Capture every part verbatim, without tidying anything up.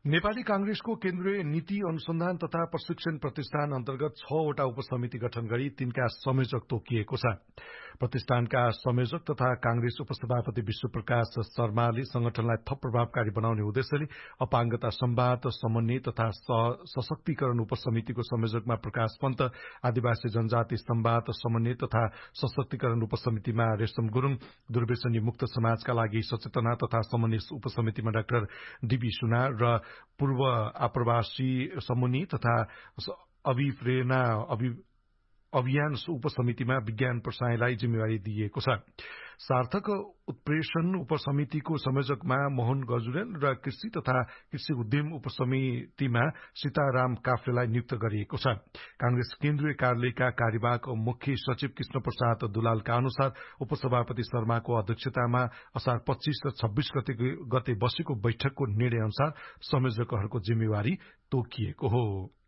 नेपाली कांग्रेसको केन्द्रीय नीति अनुसन्धान तथा प्रशिक्षण प्रतिष्ठान अन्तर्गत छवटा उपसमिति गठन गरी तिनका संयोजक तोकिएको छ। प्रतिष्ठानका संयोजक तथा कांग्रेस उपसभापति विश्वप्रकाश शर्माले संगठनलाई थप प्रभावकारी बनाउने उद्देश्यले अपाङ्गता संवाद समन्वय तथा सशक्तिकरण उपसमितिको संयोजकमा प्रकाश पन्त, आदिवासी जनजाति संवाद समन्वय तथा सशक्तिकरण उपसमितिमा रेशम गुरूङ, दुर्व्यसनी मुक्त समाजका लागि सचेतना तथा समन्वय उपसमितिमा डाक्टर डीबी सुनार र पूर्व आप्रवासी समन्वय तथा अभिप्रेरणा अभियान उपसमितिमा विज्ञान प्रसाईलाई जिम्मेवारी दिइएको छ। सार्थक उत्प्रेषण उपसमितिको संयोजकमा मोहन गजुरेल र कृषि तथा कृषि उद्यम उपसमितिमा सीताराम काफ्लेलाई नियुक्त गरिएको छ। कांग्रेस केन्द्रीय कार्यालयका कार्यवाहक मुख्य सचिव कृष्ण प्रसाद दुलालका अनुसार उपसभापति शर्माको अध्यक्षतामा असार पच्चीस र छब्बीस गते, गते बसेको बैठकको निर्णय अनुसार संयोजकहरूको जिम्मेवारी तोकिएको हो।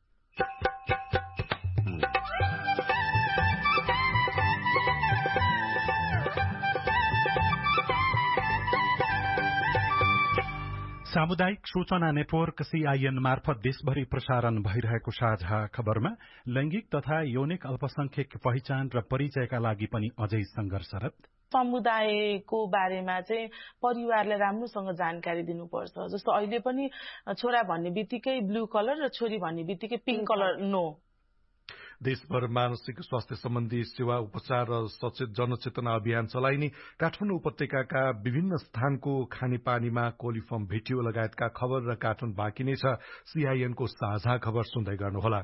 सामुदायिक सूचना नेटवर्क सीआईएन मार्फत देशभरि प्रसारण भइरहेको साझा खबरमा लैंगिक तथा यौनिक अल्पसंख्यक पहिचान र परिचयका लागि पनि अझै संघर्षरत। समुदायको बारेमा चाहिँ परिवारले राम्रोसँग जानकारी दिनुपर्छ। जस्तो अहिले पनि छोरा भन्ने बित्तिकै ब्लू कलर र छोरी भन्ने बित्तिकै पिंक कलर नो। देशभर मानसिक स्वास्थ्य सम्बन्धी सेवा उपचार र सचेत जनचेतना अभियान चलाइने, काठमाडौँ उपत्यकाका विभिन्न स्थानको खानेपानीमा कोलिफर्म भेटियो लगायतका खबर र कार्टुन बाँकी नै छ। सीआईएनको साझा खबर सुन्दै गर्नुहोला।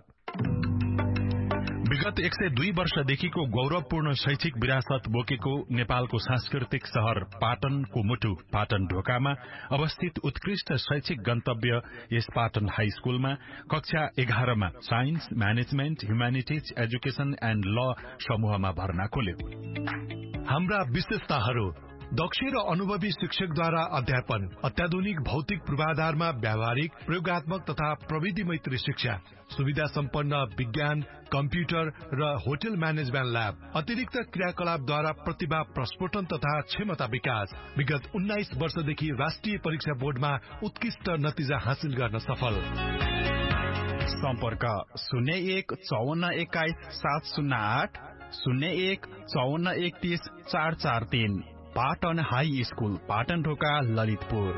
विगत एक सय दुई वर्षदेखिको गौरवपूर्ण शैक्षिक विरासत बोकेको नेपालको सांस्कृतिक शहर पाटनको मुटु पाटन ढोकामा अवस्थित उत्कृष्ट शैक्षिक गन्तव्य यस पाटन हाई स्कूलमा कक्षा एघारमा science, management, humanities, education and ल समूहमा भर्ना खोल्यो। हाम्रा विशेषताहरू: दक्ष र अनुभवी शिक्षकद्वारा अध्यापन, अत्याधुनिक भौतिक पूर्वाधारमा व्यावहारिक, प्रयोगात्मक तथा प्रविधि मैत्री शिक्षा, सुविधा सम्पन्न विज्ञान, कम्प्युटर र होटल म्यानेजमेन्ट ल्याब, अतिरिक्त क्रियाकलापद्वारा प्रतिभा प्रस्फोटन तथा क्षमता विकास। विगत उन्नाइस वर्षदेखि राष्ट्रिय परीक्षा बोर्डमा उत्कृष्ट नतिजा हासिल गर्न सफल। सम्पर्क शून्य एक चौवन्न एक्काइस सात शून्य आठ, शून्य एक चौवन्न एकतीस चार चार तीन। पाटन हाई स्कूल, पाटन ढोका, ललितपुर।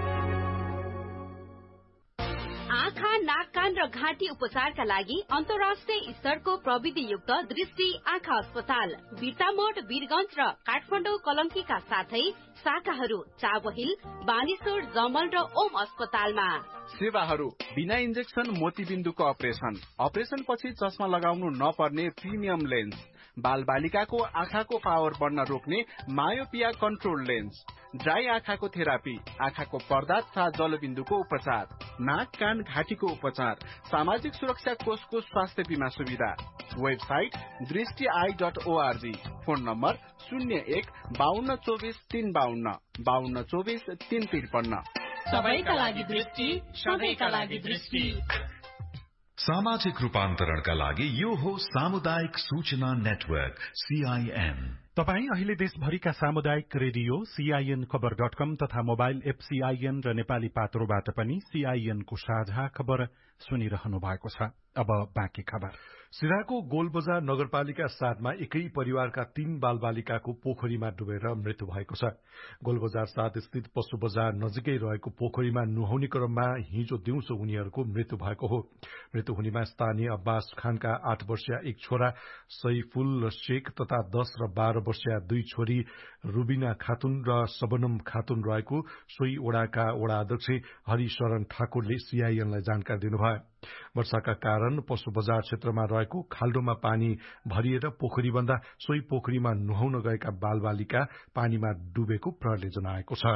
आँखा, नाक, कान र घाँटी उपचारका लागि अन्तर्राष्ट्रिय स्तरको प्रविधियुक्त दृष्टि आँखा अस्पताल बिर्तामोड, वीरगंज र काठमाडौँ कलंकीका साथै शाखाहरू चाबहिल, बानेश्वर, जमल र ओम अस्पतालमा। सेवाहरू: बिना इन्जेक्सन मोतीबिन्दुको अपरेसन, अपरेसन पछि चस्मा लगाउनु नपर्ने प्रिमियम लेन्स, बाल बालिकाको आँखाको पावर बढ्न रोक्ने मायोपिया कन्ट्रोल लेन्स, ड्राई आँखाको थेरापी, आँखाको पर्दा तथा जलबिन्दुको उपचार, नाक, कान, घाँटीको उपचार, सामाजिक सुरक्षा कोषको स्वास्थ्य बीमा सुविधा। वेबसाइट दृष्टि I dot ORG. Phone number शून्य एक बाहन्न चौबिस तीन बाहन्न बाहन्न चौबिस तीन त्रिपन्न। सबैका लागि दृष्टि, सबैका लागि दृष्टि। सामाजिक रूपान्तरणका लागि यो हो सामुदायिक सूचना नेटवर्क सीआईएन। तपाई अहिले देशभरिका सामुदायिक रेडियो सीआईएन खबर डट कम तथा मोबाइल एप सीआईएन र नेपाली पात्रोबाट पनि सीआईएनको साझा खबर सुनिरहनु भएको छ। अब बाँकी खबर। सिराको गोलबजार नगरपालिका सातमा एकै परिवारका तीन बालबालिकाको पोखरीमा डुबेर मृत्यु भएको छ। गोलबजार सात स्थित पशु बजार नजिकै रहेको पोखरीमा नुहाउने क्रममा हिजो दिउँसो उनीहरूको मृत्यु भएको हो। मृत्यु हुनेमा स्थानीय अब्बास खानका आठ वर्षीय एक छोरा सैफुल शेख तथा दस र बाह्र वर्षीय दुई छोरी रुबिना खातुन र सबनम खातुन रहेको सोही ओडाका ओडा अध्यक्ष हरिशरण ठाकुरले सीआईएनलाई जानकारी दिनुभयो। वर्षाका कारण पशु बजार क्षेत्रमा रहेको खाल्डोमा पानी भरिएर पोखरी बन्दा सोही पोखरीमा नुहाउन गएका बालबालिका पानीमा डुबेको प्रहरले जनाएको छ।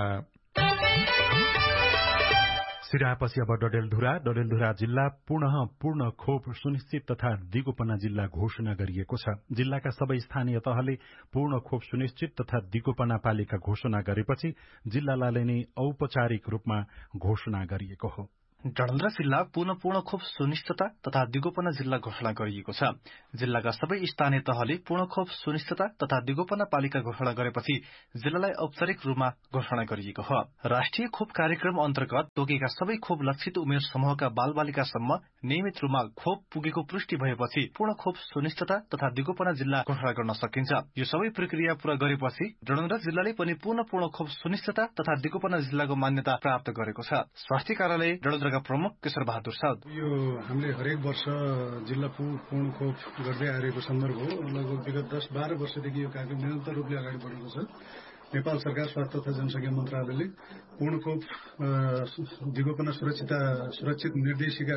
सिरापछि अब डडेलधुरा। डडेलधुरा जिल्ला पुनः पूर्ण खोप सुनिश्चित तथा दिगोपना जिल्ला घोषणा गरिएको छ। जिल्लाका सबै स्थानीय तहले पूर्ण खोप सुनिश्चित तथा दिगोपना पालिका घोषणा गरेपछि जिल्लालाई नै औपचारिक रूपमा घोषणा गरिएको हो। डडेलधुरा जिल्ला पुनः पूर्ण खोप सुनिश्चितता तथा दिगोपना जिल्ला घोषणा गरिएको छ। जिल्लाका सबै स्थानीय तहले पूर्ण खोप सुनिश्चितता तथा दिगोपना पालिका घोषणा गरेपछि जिल्लालाई औपचारिक रूपमा घोषणा गरिएको हो। राष्ट्रिय खोप कार्यक्रम अन्तर्गत तोकेका सबै खोप लक्षित उमेर समूहका बालबालिकासम्म नियमित रूपमा खोप पुगेको पुष्टि भएपछि पूर्ण खोप सुनिश्चितता तथा दिगोपना जिल्ला घोषणा गर्न सकिन्छ। यो सबै प्रक्रिया पूरा गरेपछि डडेलधुरा जिल्लाले पनि पूर्ण पूर्ण खोप सुनिश्चितता तथा दिगोपना जिल्लाको मान्यता प्राप्त गरेको छ। स्वास्थ्य कार्यालय डडेलधुराका प्रमुख केशर बहादुर साउद, यो हामीले हरेक वर्ष जिल्ला पूर्ण खोप गर्दै आएको सन्दर्भ हो। लगभग विगत दस बाह्र वर्षदेखि यो कार्यक्रम निरन्तर रूपले अगाडि बढेको छ। नेपाल सरकार स्वास्थ्य तथा जनसङ्ख्या मन्त्रालयले पूर्ण खोप दिगोपना सुरक्षित सुरक्षित निर्देशिका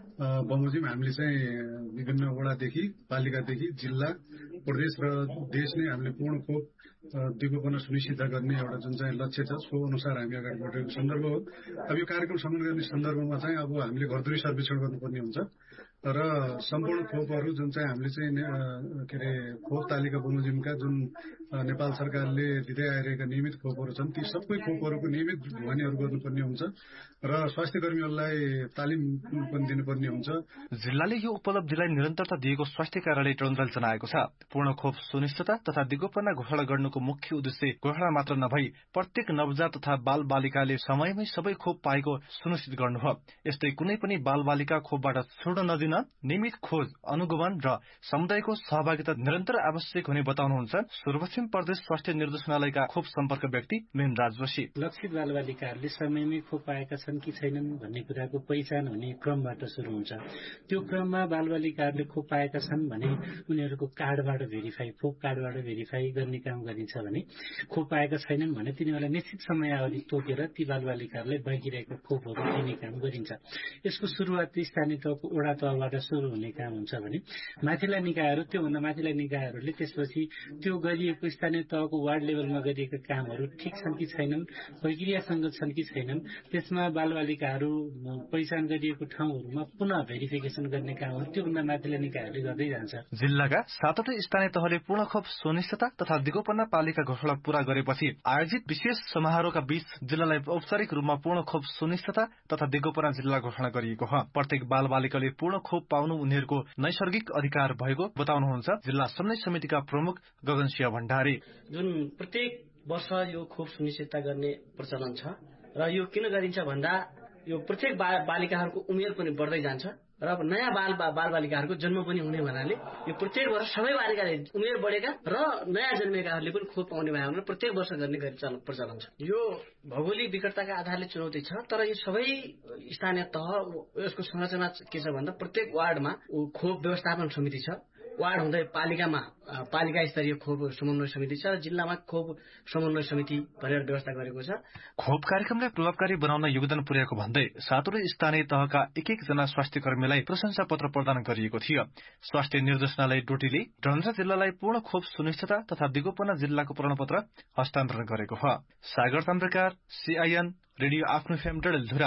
बमोजिम हामीले चाहिँ विभिन्न वडादेखि पालिकादेखि जिल्ला प्रदेश र देश नै हामीले पूर्ण खोप दिगोपना सुनिश्चित गर्ने एउटा जुन चाहिँ लक्ष्य छ सो अनुसार हामी अगाडि बढेको सन्दर्भ हो। अब यो कार्यक्रम सम्पन्न गर्ने सन्दर्भमा चाहिँ अब हामीले घरधुरी सर्वेक्षण गर्नुपर्ने हुन्छ र सम्पूर्ण खोपहरू जुन चाहिँ हामीले चाहिँ के अरे खोप तालिका बमोजिमका जुन नेपाल सरकारले दिँदै आइरहेका नियमित खोपहरू छन् ती सबै खोपहरूको नियमित ढुवानीहरू गर्नुपर्ने हुन्छ र स्वास्थ्य कर्मीहरूलाई तालिम पनि दिनुपर्ने हुन्छ। जिल्लाले यो उपलब्धिलाई निरन्तरता दिएको स्वास्थ्य कार्यालय डडेलधुराले जनाएको छ। पूर्ण खोप सुनिश्चितता तथा दिगोपना घोषणा गर्नुको मुख्य उद्देश्य घोषणा मात्र नभई प्रत्येक नवजात तथा बाल बालिकाले समयमै सबै खोप पाएको सुनिश्चित गर्नु हो। यस्तै कुनै पनि बाल बालिका खोपबाट छुट्न नदिन नियमित खोज अनुगमन र समुदायको सहभागिता निरन्तर आवश्यक हुने बताउनुहुन्छ सुदूरपश्चिम प्रदेश स्वास्थ्य निर्देशनालयका खोप सम्पर्क व्यक्ति मेहनराज जोशी। लक्षित बालबालिकाहरूले समयमै खोप पाएका छन् कि छैनन् भन्ने कुराको पहिचान हुने क्रमबाट सुरु हुन्छ। त्यो क्रममा बालबालिकाहरूले खोप पाएका छन् भने उनीहरूको कार्डबाट भेरिफाई खोप कार्डबाट भेरिफाई गर्ने काम गरिन्छ भने खोप पाएका छैनन् भने तिनीहरूलाई निश्चित समयावधि तोकेर ती बालबालिकाहरूलाई बाँकी रहेका खोपहरू दिने काम गरिन्छ। यसको सुरुवात स्थानीय तहको वडा तहबाट सुरु हुने काम हुन्छ भने माथिल्ला निकायहरू त्योभन्दा माथिल्ला निकायहरूले त्यसपछि त्यो गरिएको स्थानीय तहको वार्ड लेभलमा गरिएका कामहरू ठिक छन् कि छैनन् प्रक्रियासँग छन् कि छैनन् त्यसमा बालबालिकाहरू पहिचान गरिएको ठाउँहरूमा पुनः भेरिफिकेसन गर्ने कामहरू त्योभन्दा माथिल्ला निकायहरूले गर्दै जान्छ। जिल्लाका सातवटै स्थानीय तहले पूर्ण खोप सुनिश्चितता तथा दिगोपना पालिका घोषणा पूरा गरेपछि आयोजित विशेष समारोहका बीच जिल्लालाई औपचारिक रूपमा पूर्ण खोप सुनिश्चितता तथा दिगोपना जिल्ला घोषणा गरिएको हो। प्रत्येक बाल बालिकाले पूर्ण खोप पाउनु उनीहरूको नैसर्गिक अधिकार भएको बताउनुहुन्छ जिल्ला समन्वय समितिका प्रमुख गगनसिंह भण्डारी। जुन प्रत्येक वर्ष यो खोप सुनिश्चितता गर्ने प्रचलन छ र यो किन गरिन्छ भन्दा यो प्रत्येक बालिकाहरूको उमेर पनि बढ्दै जान्छ र नयाँ बाल बालबालिकाहरूको जन्म पनि हुने हुनाले यो प्रत्येक वर्ष सबै बालिकाले उमेर बढेका र नयाँ जन्मेकाहरूले पनि खोप पाउने भए भने प्रत्येक वर्ष गर्ने गरी प्रचलन छ। यो भौगोलिक विकटताका आधारले चुनौती छ तर यो सबै स्थानीय तह यसको संरचना के छ भन्दा प्रत्येक वार्डमा खोप व्यवस्थापन समिति छ। वार्ड हुँदै पालिकामा पालिका स्तरीय खोप समन्वय समिति छ र जिल्लामा खोप समन्वय समिति भनेर व्यवस्था गरेको छ। खोप कार्यक्रमलाई प्रभावकारी बनाउन योगदान पुर्याएको भन्दै सातवटै स्थानीय तहका एक एकजना स्वास्थ्य कर्मीलाई प्रशंसा पत्र प्रदान गरिएको थियो। स्वास्थ्य निर्देशनालय डोटीले डडेलधुरा जिल्लालाई पूर्ण खोप सुनिश्चितता तथा दिगोपना जिल्लाको प्रमाणपत्र हस्तान्तरण गरेको हो। सागर ताम्रकार, सीआईएन रेडियो आफ्नो एफएम डडेलधुरा।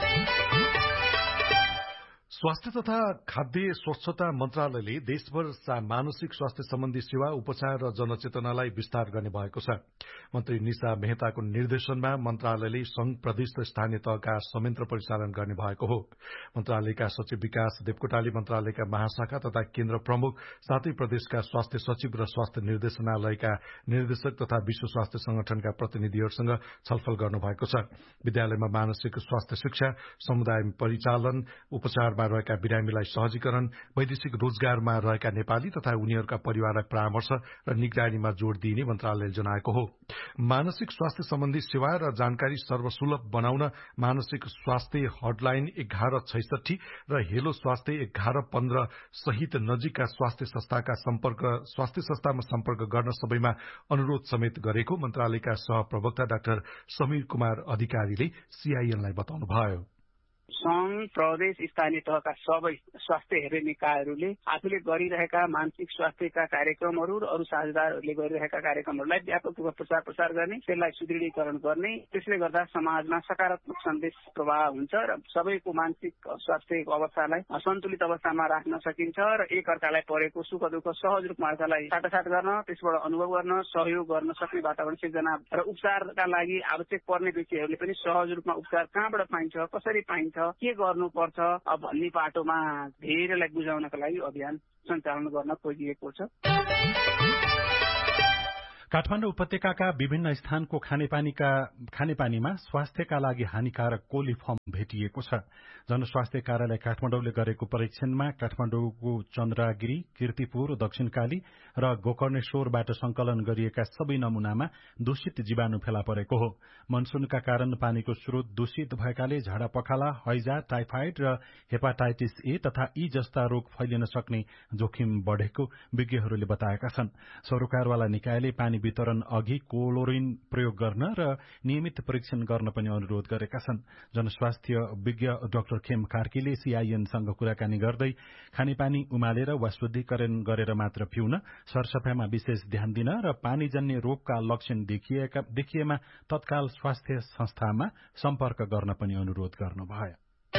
स्वास्थ्य तथा खाद्य स्वच्छता मन्त्रालयले देशभर मानसिक स्वास्थ्य सम्बन्धी सेवा उपचार र जनचेतनालाई विस्तार गर्ने भएको छ। मन्त्री निशा मेहताको निर्देशनमा मन्त्रालयले संघ प्रदेश र स्थानीय तहका संयन्त्र परिचालन गर्ने भएको हो। मन्त्रालयका सचिव विकास देवकोटाले मन्त्रालयका महाशाखा तथा केन्द्र प्रमुख साथै प्रदेशका स्वास्थ्य सचिव र स्वास्थ्य निर्देशनालयका निर्देशक तथा विश्व स्वास्थ्य संगठनका प्रतिनिधिहरूसँग छलफल गर्नुभएको छ। विद्यालयमा मानसिक स्वास्थ्य शिक्षा, समुदाय परिचालन, उपचारमा रहेका बिरामीलाई सहजीकरण, वैदेशिक रोजगारमा रहेका नेपाली तथा उनीहरूका परिवारलाई परामर्श र निगरानीमा जोड़ दिइने मन्त्रालयले जनाएको हो। मानसिक स्वास्थ्य सम्बन्धी सेवा र जानकारी सर्वसुलभ बनाउन मानसिक स्वास्थ्य हटलाइन एघार छैसठी र हेलो स्वास्थ्य एघार पन्ध्र सहित नजिकका स्वास्थ्य संस्थाका सम्पर्क स्वास्थ्य संस्थामा सम्पर्क गर्न सबैमा अनुरोध समेत गरेको मन्त्रालयका सहप्रवक्ता डाक्टर समीर कुमार अधिकारीले सीआईएनलाई बताउनुभयो। संघ प्रदेश स्थानीय तहका सबै स्वास्थ्य हेर्ने निकायहरूले आफूले गरिरहेका मानसिक स्वास्थ्यका कार्यक्रमहरू र अरू साझेदारहरूले गरिरहेका कार्यक्रमहरूलाई व्यापक रूपमा प्रचार प्रसार गर्ने, त्यसलाई सुदृढीकरण गर्ने, त्यसले गर्दा समाजमा सकारात्मक सन्देश प्रवाह हुन्छ र सबैको मानसिक स्वास्थ्यको अवस्थालाई सन्तुलित अवस्थामा राख्न सकिन्छ र एक अर्कालाई परेको सुख दुःख सहज रूपमा अर्कालाई साटासाट गर्न, त्यसबाट अनुभव गर्न, सहयोग गर्न सक्ने वातावरण सिर्जना र उपचारका लागि आवश्यक पर्ने व्यक्तिहरूले पनि सहज रूपमा उपचार कहाँबाट पाइन्छ, कसरी पाइन्छ के गर्नुपर्छ भन्ने पाटोमा धेरैलाई बुझाउनका लागि अभियान सञ्चालन गर्न खोजिएको छ। काठमाडौँ उपत्यकाका विभिन्न स्थानको खानेपानीका खानेपानीमा स्वास्थ्यका लागि हानिकारक कोलिफर्म भेटिएको छ। जनस्वास्थ्य कार्यालय काठमाडौँले गरेको परीक्षणमा काठमाडौँको चन्द्रागिरी, कीर्तिपुर, दक्षिणकाली र गोकर्णेश्वरबाट संकलन गरिएका सबै नमूनामा दूषित जीवाणु फेला परेको हो। मनसूनका कारण पानीको स्रोत दूषित भएकाले झाडा पखाला, हैजा, टाइफाइड र हेपाटाइटिस ए तथा ई जस्ता रोग फैलिन सक्ने जोखिम बढ़ेको विज्ञहरूले बताएका छन्। सरोकारवाला निकायले पानी वितरण अघि क्लोरिन प्रयोग गर्न र नियमित परीक्षण गर्न पनि अनुरोध गरेका छन्। जनस्वास्थ्य विज्ञ डाक्टर खेम कार्कीले सीआईएनसँग कुराकानी गर्दै खानेपानी उमालेर वा शुद्धिकरण गरेर मात्र पिउन, सरसफाईमा विशेष ध्यान दिन र पानीजन्य रोगका लक्षण देखिएमा तत्काल स्वास्थ्य संस्थामा सम्पर्क गर्न पनि अनुरोध गर्नुभयो।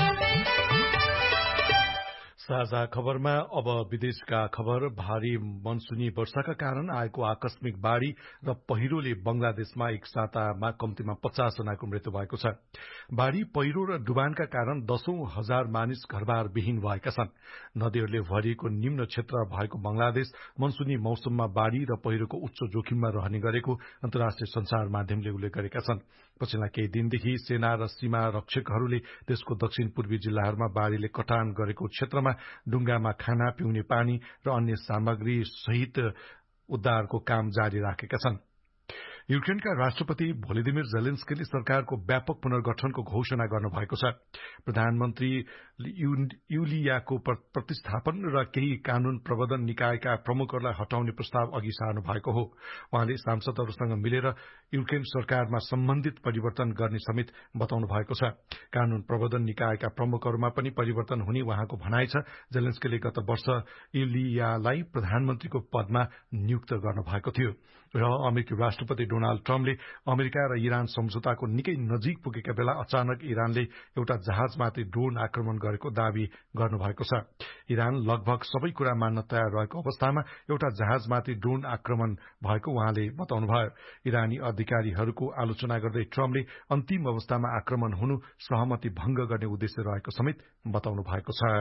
साझा खबरमा अब विदेशका खबर। भारी मनसुनी वर्षाका कारण आएको आकस्मिक बाढ़ी र पहिरोले बंगलादेशमा एक सातामा कम्तीमा पचास जनाको मृत्यु भएको छ। बाढ़ी, पहिरो र डुबानका कारण दशौं हजार मानिस घरबार विहीन भएका छन्। नदीहरूले भरिएको निम्न क्षेत्र भएको बंगलादेश मनसुनी मौसममा बाढ़ी र पहिरोको उच्च जोखिममा रहने गरेको अन्तर्राष्ट्रिय संचार माध्यमले उल्लेख गरेका छन्। पछिल्ला केही दिनदेखि सेना र सीमा रक्षकहरूले देशको दक्षिण पूर्वी जिल्लाहरूमा बाढ़ीले कटान गरेको क्षेत्रमा डुंगामा खाना, पिउने पानी र अन्य सामग्री सहित उद्धारको काम जारी राखेका छन्। युक्रेनका राष्ट्रपति भोलोदिमिर जेलेन्स्कीले सरकारको व्यापक पुनर्गठनको घोषणा गर्नुभएको छ। प्रधानमन्त्री युलियाको प्रतिस्थापन र केही कानून प्रबन्धन निकायका प्रमुखहरूलाई हटाउने प्रस्ताव अघि सार्नु भएको हो। उहाँले सांसदहरूसँग मिलेर युक्रेन सरकारमा सम्बन्धित परिवर्तन गर्ने समेत बताउनु भएको छ। कानून प्रबन्धन निकायका प्रमुखहरूमा पनि परिवर्तन हुने उहाँको भनाइ छ। जेलेन्स्कीले गत वर्ष युलियालाई प्रधानमन्त्रीको पदमा नियुक्त गर्नुभएको थियो र अमेरिकी राष्ट्रपति डोनाल्ड ट्रम्पले अमेरिका र इरान सम्झौताको निकै नजिक पुगेका बेला अचानक इरानले एउटा जहाजमाथि ड्रोन आक्रमण गरेको दावी गर्नुभएको छ। इरान लगभग सबै कुरा मान्न तयार रहेको अवस्थामा एउटा जहाजमाथि ड्रोन आक्रमण भएको उहाँले बताउनुभयो। इरानी अधिकारीहरूको आलोचना गर्दै ट्रम्पले अन्तिम अवस्थामा आक्रमण हुनु सहमति भंग गर्ने उद्देश्य रहेको समेत बताउनु भएको छ।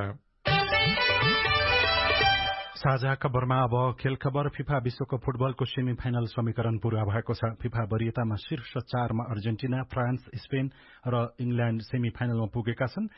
साझा खबरमा अब खेल खबर। फिफा विश्वकप फुटबलको सेमी फाइनल समीकरण पूरा भएको छ। फिफा वरियतामा शीर्ष चारमा अर्जेन्टिना, फ्रान्स, स्पेन र इंग्ल्याण्ड सेमी फाइनलमा पुगेका छन्।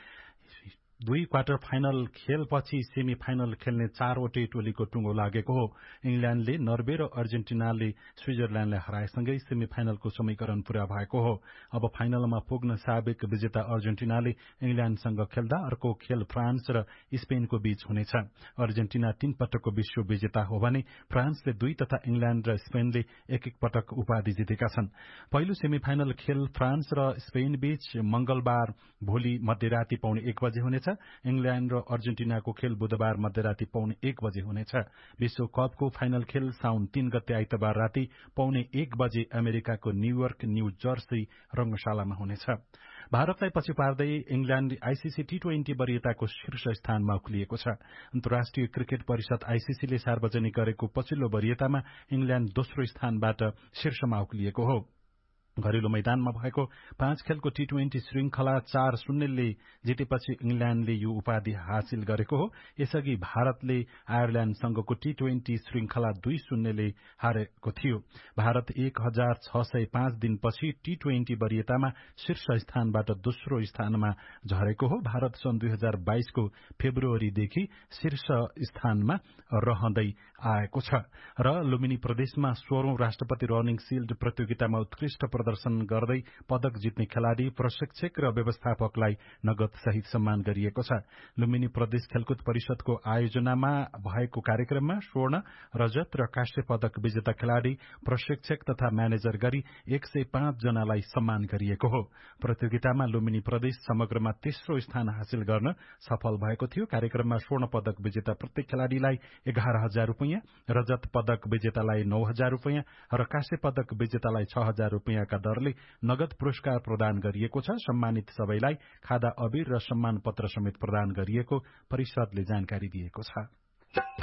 दुई क्वार्टर फाइनल खेलपछि सेमी फाइनल खेल्ने चारवटै टोलीको टुङ्गो लागेको हो। इंग्ल्याण्डले नर्वे र अर्जेन्टिनाले स्विजरल्याण्डलाई हराएसँगै सेमी फाइनलको समीकरण पूरा भएको हो। अब फाइनलमा पुग्न साबिक विजेता अर्जेन्टिनाले इंग्ल्याण्डसँग खेल्दा अर्को खेल फ्रान्स र स्पेनको बीच हुनेछ। अर्जेन्टिना तीन पटकको विश्व विजेता हो भने फ्रान्सले दुई तथा इंग्ल्याण्ड र स्पेनले एक एक पटक उपाधि जितेका छन्। पहिलो सेमी फाइनल खेल फ्रान्स र स्पेन बीच मंगलबार भोलि मध्यराती पौने एक बजे हुनेछ। इंग्ल्याण्ड र अर्जेन्टिनाको खेल बुधबार मध्यराती पौने एक बजे हुनेछ। विश्वकपको फाइनल खेल साउन तीन गते आइतबार राति पौने एक बजे अमेरिकाको न्यूयोर्क न्यू जर्सी रंगशालामा हुनेछ। भारतलाई पछि पार्दै इंग्ल्याण्ड आईसीसी टी ट्वेन्टी वरियताको शीर्ष स्थानमा उक्लिएको छ। अन्तर्राष्ट्रिय क्रिकेट परिषद आईसीसीले सार्वजनिक गरेको पछिल्लो वरियतामा इंग्ल्याण्ड दोस्रो स्थानबाट शीर्षमा उक्लिएको हो। घरेलु मैदानमा भएको पाँच खेलको टी ट्वेन्टी श्रृंखला चार शून्यले जितेपछि इंग्ल्याण्डले यो उपाधि हासिल गरेको हो। यसअघि भारतले आयरल्याण्डसँगको टी ट्वेन्टी श्रृंखला दुई शून्यले हारेको थियो। भारत एक हजार छ सय पाँच दिनपछि टी ट्वेन्टी वरियतामा शीर्ष स्थानबाट दोस्रो स्थानमा झरेको हो। भारत सन् दुई हजार बाइसको फेब्रुअरीदेखि शीर्ष स्थानमा रहँदै आएको छ र लुम्बिनी प्रदेशमा सोह्रौं राष्ट्रपति रनिङ शिल्ड प्रतियोगितामा उत्कृष्ट प्रदर्शन गर्दै पदक जित्ने खेलाड़ी, प्रशिक्षक र व्यवस्थापकलाई नगद सहित सम्मान गरिएको छ। लुम्बिनी प्रदेश खेलकुद परिषदको आयोजनामा भएको कार्यक्रममा स्वर्ण, रजत र काँस्य पदक विजेता खेलाड़ी, प्रशिक्षक तथा म्यानेजर गरी एक सय पाँच जनालाई सम्मान गरिएको हो। प्रतियोगितामा लुम्बिनी प्रदेश समग्रमा तेस्रो स्थान हासिल गर्न सफल भएको थियो। कार्यक्रममा स्वर्ण पदक विजेता प्रत्येक खेलाड़ीलाई एघार हजार रूपियाँ, रजत पदक विजेतालाई नौ हजार रूपियाँ र काँस्य पदक विजेतालाई छ हजार रूपियाँ का दरले नगद पुरस्कार प्रदान गरिएको छ। सम्मानित सबैलाई खादा अबिर र सम्मान पत्र समेत प्रदान गरिएको परिषदले जानकारी दिएको छ।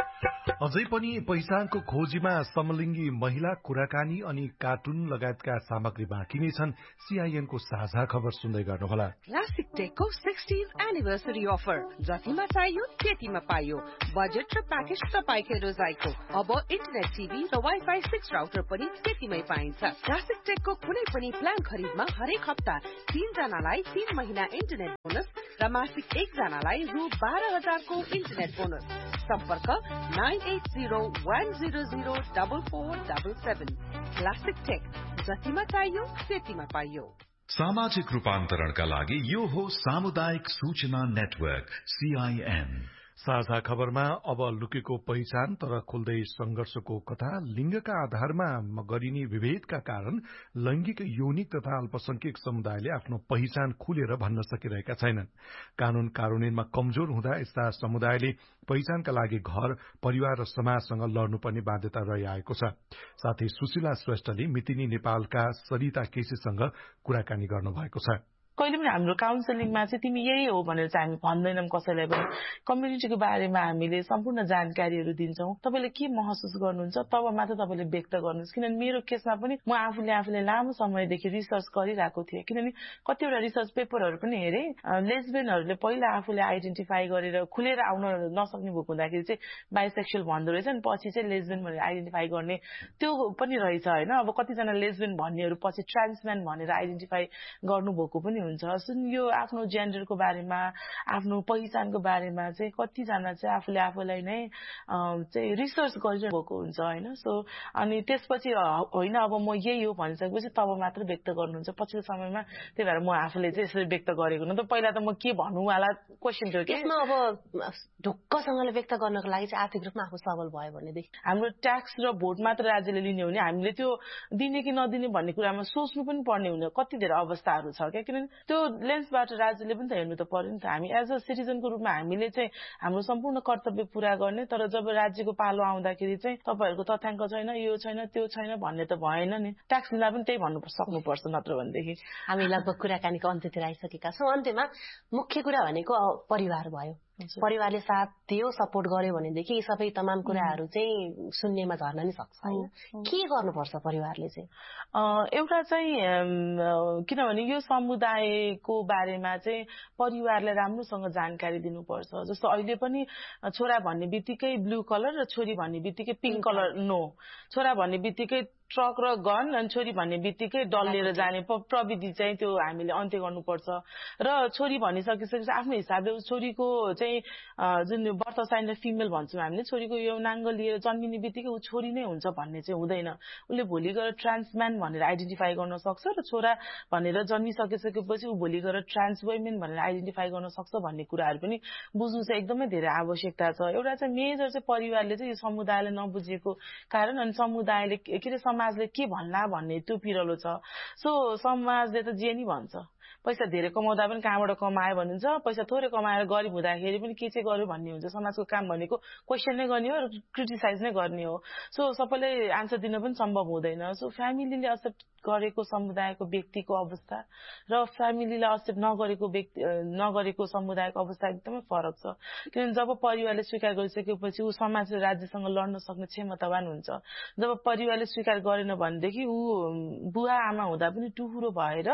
अझै पनि पहिचानको खोजीमा समलिङ्गी महिला कुराकानी अनि कार्टुन लगायतका सामग्री बाँकी नै छन्। सीआईएनको साझा खबर सुन्दै गर्नुहोला। क्लासिक टेकको सिक्सटीन्थ एनिभर्सरी अफर, जतिमा चाहियो त्यतिमा पाइयो। बजेट र प्याकेज तपाईँकै रोजाइको। अब इन्टरनेट टिभी र वाइफाई सिक्स राउटर पनि त्यतिमै पाइन्छ। क्लासिक टेकको कुनै पनि प्लान खरिदमा हरेक हप्ता तीन जनालाई तीन महिना इन्टरनेट बोनस र मासिक एक जनालाई रु बाह्र हजारको इन्टरनेट बोनस। सम्पर्क nine at zero one zero zero double four double seven. Classic take, जतिमा चाहियो त्यतिमा पाइयो। सामाजिक रूपान्तरणका लागि यो हो सामुदायिक सूचना नेटवर्क सीआईएन। साझा खबरमा अब लुकेको पहिचान तर खुल्दै संघर्षको कथा। लिंगका आधारमा गरिने विभेदका कारण लैंगिक यौनिक तथा अल्पसंख्यक समुदायले आफ्नो पहिचान खुलेर भन्न सकिरहेका छैनन्। कानून कार्यान्वयनमा कमजोर हुँदा यस्ता समुदायले पहिचानका लागि घर, परिवार र समाजसँग लड्नुपर्ने बाध्यता रहिआएको छ। साथै सुशीला श्रेष्ठले मितिनी नेपालका सरिता केसीसँग कुराकानी गर्नुभएको छ। कहिले पनि हाम्रो काउन्सिलिङमा चाहिँ तिमी यही हो भनेर चाहिँ हामी भन्दैनौँ कसैलाई पनि। कम्युनिटीको बारेमा हामीले सम्पूर्ण जानकारीहरू दिन्छौँ। तपाईँले के महसुस गर्नुहुन्छ तब मात्र तपाईँले व्यक्त गर्नुहोस्। किनभने मेरो केसमा पनि म आफूले आफूले लामो समयदेखि रिसर्च गरिरहेको थिएँ। किनभने कतिवटा रिसर्च पेपरहरू पनि हेरेँ, लेस्बियनहरूले पहिला आफूले आइडेन्टिफाई गरेर खुलेर आउन नसक्ने भएको हुँदाखेरि चाहिँ बाइसेक्सुअल भन्दो रहेछ, अनि पछि चाहिँ लेस्बियन भनेर आइडेन्टिफाई गर्ने त्यो पनि रहेछ होइन। अब कतिजना लेस्बियन भन्नेहरू पछि ट्रान्सम्यान भनेर आइडेन्टिफाई गर्नुभएको पनि हुन्छ। सुन यो आफ्नो जेन्डरको बारेमा, आफ्नो पहिचानको बारेमा चाहिँ कतिजना चाहिँ आफूले आफूलाई नै चाहिँ रिसर्च गरिरहेको हुन्छ होइन। सो अनि त्यसपछि होइन अब म यही हो भनिसकेपछि तब मात्र व्यक्त गर्नुहुन्छ पछिल्लो समयमा। त्यही भएर म आफूले चाहिँ यसरी व्यक्त गरेको न त पहिला त म के भन्नुवाला क्वेसन थियो कि यसमा अब ढुक्कसँगले व्यक्त गर्नको लागि चाहिँ आर्थिक रूपमा आफू सबल भयो भनेदेखि हाम्रो ट्याक्स र भोट मात्र राज्यले लिने हो भने हामीले त्यो दिने कि नदिने भन्ने कुरामा सोच्नु पनि पर्ने हुने कति धेरै अवस्थाहरू छ क्या। किनभने त्यो लेन्सबाट राज्यले पनि त हेर्नु त पर्यो नि त। हामी एज अ सिटिजनको रूपमा हामीले चाहिँ हाम्रो सम्पूर्ण कर्तव्य पूरा गर्ने, तर जब राज्यको पालो आउँदाखेरि चाहिँ तपाईँहरूको तथ्याङ्क छैन, यो छैन, त्यो छैन भन्ने त भएन नि। ट्याक्स लिँदा पनि त्यही भन्नु सक्नुपर्छ, नत्र भनेदेखि। हामी लगभग कुराकानीको अन्त्यतिर आइसकेका छौँ। अन्त्यमा मुख्य कुरा भनेको परिवार भयो। परिवारले साथ दियो, सपोर्ट गर्यो भनेदेखि यी सबै तमाम कुराहरू चाहिँ शून्यमा झर्न नि सक्छ होइन। के गर्नुपर्छ परिवारले चाहिँ? एउटा चाहिँ किनभने यो समुदायको बारेमा चाहिँ परिवारले राम्रोसँग जानकारी दिनुपर्छ। जस्तो अहिले पनि छोरा भन्ने बित्तिकै ब्लू कलर र छोरी भन्ने बित्तिकै पिङ्क कलर नो, छोरा भन्ने बित्तिकै ट्रक र गन, अनि छोरी भन्ने बित्तिकै डल्लेर जाने प्रविधि चाहिँ त्यो हामीले अन्त्य गर्नुपर्छ। र छोरी भनिसकिसकेपछि आफ्नो हिसाबले छोरीको चाहिँ जुन बर्थ साइन र फिमेल भन्छौँ हामीले, छोरीको यौनाङ्ग लिएर जन्मिने बित्तिकै ऊ छोरी नै हुन्छ भन्ने चाहिँ हुँदैन। उसले भोलि गएर ट्रान्सम्यान भनेर आइडेन्टिफाई गर्न सक्छ र छोरा भनेर जन्मिसकिसकेपछि ऊ भोलि गएर ट्रान्स वुमेन भनेर आइडेन्टिफाई गर्न सक्छ भन्ने कुराहरू पनि बुझ्नु चाहिँ एकदमै धेरै आवश्यकता छ। एउटा चाहिँ मेजर चाहिँ परिवारले चाहिँ यो समुदायले नबुझेको कारण अनि समुदायले के अरे समाजले के भन्ला भन्ने त्यो पिरलो छ। सो समाजले त जे नि भन्छ, पैसा धेरै कमाउँदा पनि कहाँबाट कमायो भनिन्छ, पैसा थोरै कमाएर गरिब हुँदाखेरि पनि के चाहिँ गर्यो भन्ने हुन्छ। समाजको काम भनेको क्वेसन नै गर्ने हो र क्रिटिसाइज नै गर्ने हो। सो सबैले आन्सर दिन पनि सम्भव हुँदैन। सो फ्यामिलीले एक्सेप्ट गरेको समुदायको व्यक्तिको अवस्था र फ्यामिलीले एक्सेप्ट नगरेको व्यक्ति नगरेको समुदायको अवस्था एकदमै फरक छ। किनभने जब परिवारले स्वीकार गरिसकेपछि ऊ समाज र राज्यसँग लड्न सक्ने क्षमतावान हुन्छ। जब परिवारले स्वीकार गरेन भनेदेखि ऊ बुवा आमा हुँदा पनि टुहुरो भएर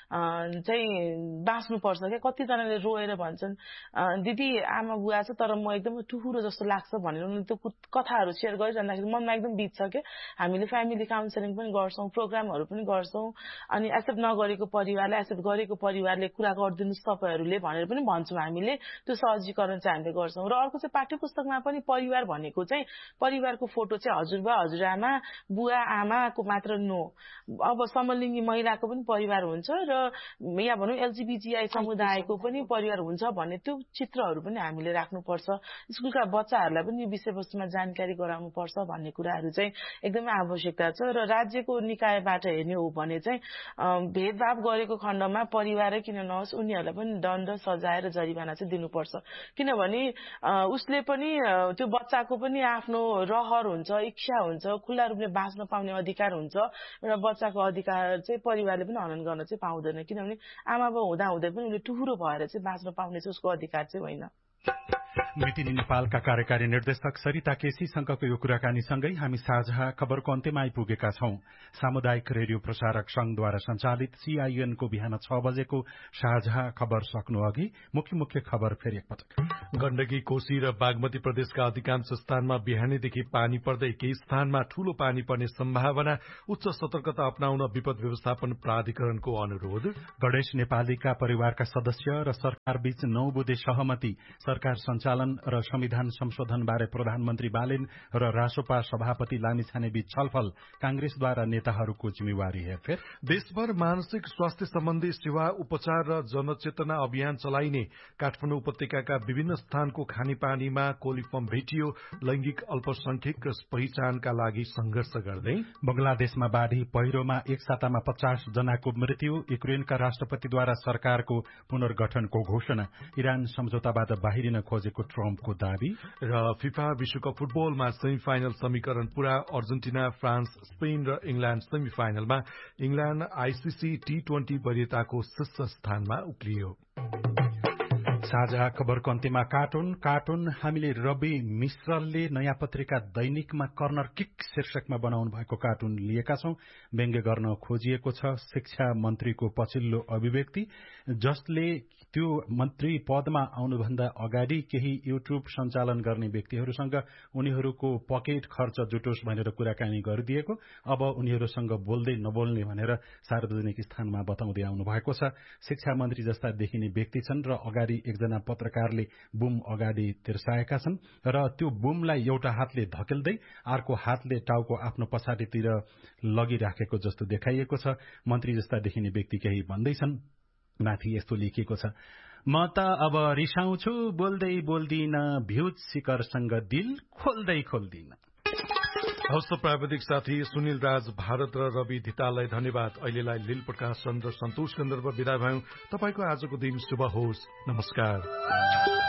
चाहिँ बाँच्नुपर्छ क्या। कतिजनाले रोएर भन्छन् दिदी आमा बुवा छ तर म एकदमै टुहुरो जस्तो लाग्छ भनेर उनीहरूले त्यो कथाहरू सेयर गरिरहँदाखेरि मनमा एकदम बित्छ क्या। हामीले फ्यामिली काउन्सिलिङ पनि गर्छौँ, प्रोग्रामहरू पनि गर्छौँ, अनि एक्सेप्ट नगरेको परिवारलाई एक्सेप्ट गरेको परिवारले कुरा गरिदिनुहोस् तपाईँहरूले भनेर पनि भन्छौँ हामीले। त्यो सहजीकरण चाहिँ हामीले गर्छौँ। र अर्को चाहिँ पाठ्य पुस्तकमा पनि परिवार भनेको चाहिँ परिवारको फोटो चाहिँ हजुरबा हजुरआमा बुवा आमाको मात्र नो। अब समलिङ्गी महिलाको पनि परिवार हुन्छ र या भनौँ एलजिबिटिआई समुदायको पनि परिवार हुन्छ भन्ने त्यो चित्रहरू पनि हामीले राख्नुपर्छ। स्कुलका बच्चाहरूलाई पनि यो विषयवस्तुमा जानकारी गराउनुपर्छ भन्ने कुराहरू चाहिँ एकदमै आवश्यकता छ। र राज्यको निकायबाट हेर्ने हो भने चाहिँ भेदभाव गरेको खण्डमा परिवारै किन नहोस् उनीहरूलाई पनि दण्ड सजाय र जरिवाना चाहिँ दिनुपर्छ। किनभने उसले पनि त्यो बच्चाको पनि आफ्नो रहर हुन्छ, इच्छा हुन्छ, खुल्ला रूपले बाँच्न पाउने अधिकार हुन्छ। एउटा बच्चाको अधिकार चाहिँ परिवारले पनि हनन गर्न चाहिँ पाउँदैन। किनभने आमा बाउ हुँदा हुँदै पनि उसले टुहुरो भएर चाहिँ बाँच्न पाउने चाहिँ उसको अधिकार चाहिँ होइन। मितिनी नेपालका कार्यकारी निर्देशक सरिता केसीसँगको यो कुराकानीसँगै हामी साझा खबरको अन्त्यमा आइपुगेका छौं। सामुदायिक रेडियो प्रसारक संघद्वारा सञ्चालित सीआईएन को बिहान छ बजेको साझा खबर सक्नु अघि मुख्य मुख्य खबर फेरि एकपटक। गण्डकी, कोशी र बागमती प्रदेशका अधिकांश स्थानमा बिहानैदेखि पानी पर्दै केही स्थानमा ठूलो पानी पर्ने सम्भावना, उच्च सतर्कता अपनाउन विपद व्यवस्थापन प्राधिकरणको अनुरोध। गणेश नेपालीका परिवारका सदस्य र सरकार बीच नौ बुँदे सहमति, सरकार सञ्चालन र संविधान संशोधन बारे प्रधानमन्त्री बालेन र रासोपा सभापति लामिछाने बीच छलफल, कांग्रेसद्वारा नेताहरूको जिम्मेवारी हेरफेर। देशभर मानसिक स्वास्थ्य सम्बन्धी सेवा, उपचार र जनचेतना अभियान चलाइने, काठमाडौँ उपत्यकाका विभिन्न स्थानको खानेपानीमा कोलिफर्म भेटियो, लैंगिक अल्पसंख्यक पहिचानका लागि संघर्ष गर्दै। बंगलादेशमा बाढ़ी पहिरोमा एक सातामा पचास जनाको मृत्यु, युक्रेनका राष्ट्रपतिद्वारा सरकारको पुनर्गठनको घोषणा, इरान सम्झौताबाट बाहिरिन खोजेको ट्रम्पको दावी। र फिफा विश्वकप फुटबलमा सेमी फाइनल समीकरण पूरा, अर्जेन्टिना, फ्रान्स, स्पेन र इंग्ल्याण्ड सेमी फाइनलमा, इंग्ल्याण्ड आईसीसी टी ट्वेन्टी वरियताको शीर्ष स्थानमा उक्लियो। साझा खबरको अन्त्यमा कार्टुन कार्टुन हामीले रवि मिश्रले नयाँ पत्रिका दैनिकमा कर्नर किक शीर्षकमा बनाउनु भएको कार्टुन लिएका छौं। व्यङ्ग्य गर्न खोजिएको छ शिक्षा मन्त्रीको पछिल्लो अभिव्यक्ति, जसले त्यो मन्त्री पदमा आउनुभन्दा अगाडि केही युट्युब सञ्चालन गर्ने व्यक्तिहरूसँग उनीहरूको पकेट खर्च जुटोस् भनेर कुराकानी गरिदिएको, अब उनीहरूसँग बोल्दै नबोल्ने भनेर सार्वजनिक स्थानमा बताउँदै आउनु भएको छ। शिक्षा मन्त्री जस्ता देखिने व्यक्ति छन् र अगाडि एकजना पत्रकारले बुम अगाडि तिर्साएका छन् र त्यो बुमलाई एउटा हातले धकेल्दै अर्को हातले टाउको आफ्नो पछाडितिर लगिराखेको जस्तो देखाइएको छ। मन्त्री जस्ता देखिने व्यक्ति केही भन्दैछन्, माथि यस्तो लेखिएको छ, म त अब रिसाउँछु, बोल्दै बोल्दिन, भ्युज शिखरसँग दिल खोल्दै खोल्दिन। हस्त प्राविधिक साथी सुनिल राज, भारत र रवि धिताललाई धन्यवाद। अहिलेलाई लील प्रकाश चन्द्र सन्तोष गन्धर्व विदा भयौं। तपाईको आजको दिन शुभ होस्। नमस्कार।